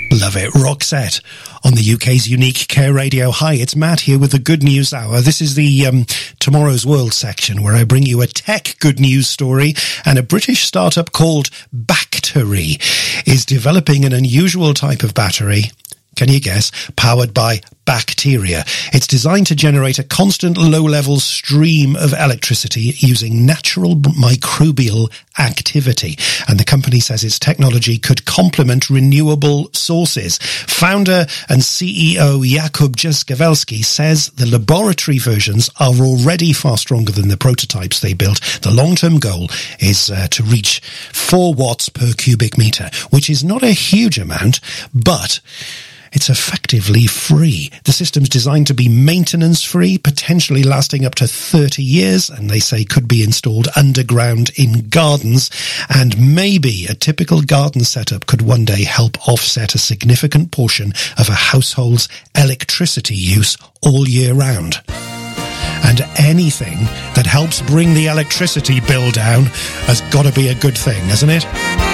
Love it. Roxette on the UK's unique Care Radio. Hi, it's Matt here with the Good News Hour. This is the Tomorrow's World section where I bring you a tech good news story, and a British startup called Bactery is developing an unusual type of battery. Can you guess? Powered by bacteria. It's designed to generate a constant low-level stream of electricity using natural microbial activity. And the company says its technology could complement renewable sources. Founder and CEO Jakub Jaskowski says the laboratory versions are already far stronger than the prototypes they built. The long-term goal is to reach 4 watts per cubic meter, which is not a huge amount, but it's effectively free. The system's designed to be maintenance-free, potentially lasting up to 30 years, and they say could be installed underground in gardens. And maybe a typical garden setup could one day help offset a significant portion of a household's electricity use all year round. And anything that helps bring the electricity bill down has got to be a good thing, hasn't it?